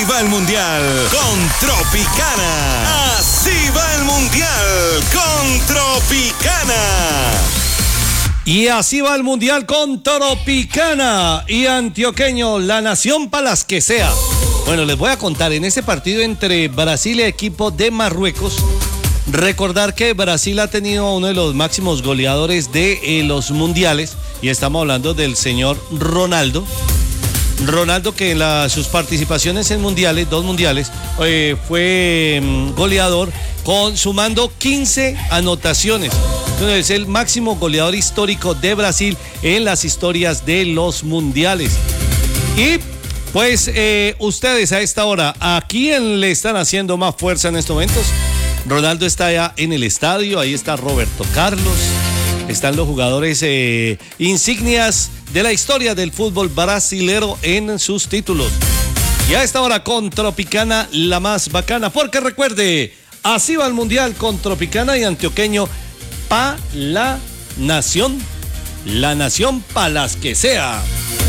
Así va el Mundial con Tropicana. Así va el Mundial con Tropicana. Y así va el Mundial con Tropicana y Antioqueño, la nación para las que sea. Bueno, les voy a contar, en ese partido entre Brasil y equipo de Marruecos, recordar que Brasil ha tenido uno de los máximos goleadores de los mundiales, y estamos hablando del señor Ronaldo. Ronaldo, que en sus participaciones en mundiales, 2 mundiales, fue goleador sumando 15 anotaciones. Entonces es el máximo goleador histórico de Brasil en las historias de los mundiales. Y pues ustedes a esta hora, ¿a quién le están haciendo más fuerza en estos momentos? Ronaldo está allá en el estadio, ahí está Roberto Carlos, están los jugadores insignias de la historia del fútbol brasilero en sus títulos. Y a esta hora con Tropicana, la más bacana, porque recuerde, así va el Mundial con Tropicana y Antioqueño pa' la nación pa' las que sea.